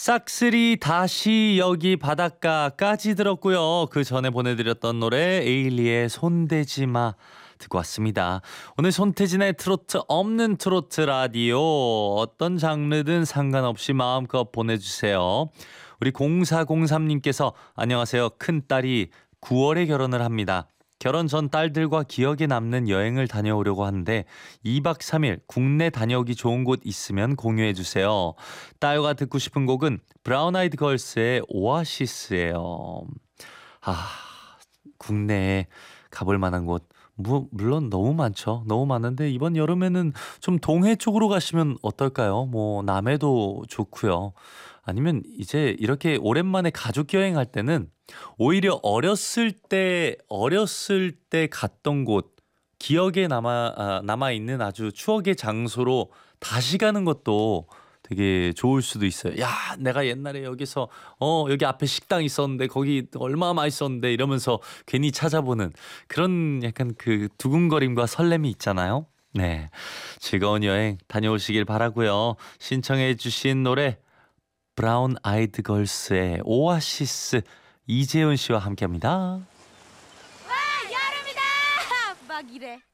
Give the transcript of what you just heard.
싹쓸이 다시 여기 바닷가까지 들었고요. 그 전에 보내드렸던 노래 에일리의 손대지마 듣고 왔습니다. 오늘 손태진의 트로트 없는 트로트 라디오, 어떤 장르든 상관없이 마음껏 보내주세요. 우리 0403님께서 안녕하세요. 큰딸이 9월에 결혼을 합니다. 결혼 전 딸들과 기억에 남는 여행을 다녀오려고 하는데 2박 3일 국내 다녀오기 좋은 곳 있으면 공유해 주세요. 딸과 듣고 싶은 곡은 브라운 아이드 걸스의 오아시스예요. 아, 국내에 가볼 만한 곳 물론 너무 많죠. 너무 많은데 이번 여름에는 좀 동해 쪽으로 가시면 어떨까요? 뭐 남해도 좋고요. 아니면 이제 이렇게 오랜만에 가족 여행할 때는 오히려 어렸을 때 갔던 곳, 기억에 남아 있는 아주 추억의 장소로 다시 가는 것도 되게 좋을 수도 있어요. 야, 내가 옛날에 여기서 여기 앞에 식당 있었는데 거기 얼마나 맛있었는데 이러면서 괜히 찾아보는 그런 약간 그 두근거림과 설렘이 있잖아요. 네. 즐거운 여행 다녀오시길 바라고요. 신청해 주신 노래 브라운 아이드 걸스의 오아시스, 이재훈 씨와 함께합니다. 와, 여름이다! 막 이래.